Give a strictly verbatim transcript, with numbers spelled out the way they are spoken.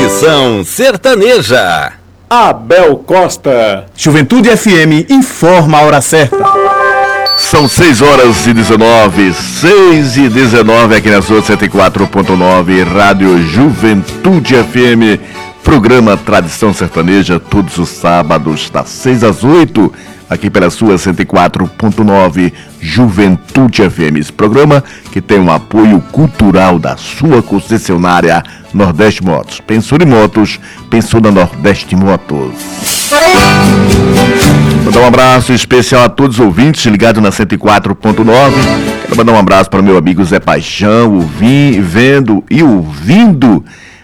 Tradição Sertaneja. Abel Costa. Juventude F M informa a hora certa. São seis horas e dezenove, seis e dezenove aqui na sua cento e quatro ponto nove, Rádio Juventude F M, programa Tradição Sertaneja, todos os sábados, das seis às oito, aqui pela sua cento e quatro ponto nove, Juventude F M. Esse programa que tem um apoio cultural da sua concessionária Nordeste Motos. Pensou em motos, pensou na Nordeste Motos. Vou dar um abraço especial a todos os ouvintes ligados na cento e quatro ponto nove. Quero mandar um abraço para o meu amigo Zé Paixão, ouvindo, vendo e ouvindo